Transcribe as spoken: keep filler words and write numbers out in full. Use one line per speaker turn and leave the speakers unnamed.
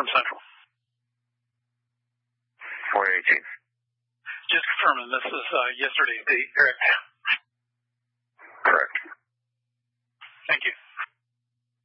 from Central.
four eighteen.
Just confirming, this is uh, yesterday's date, correct?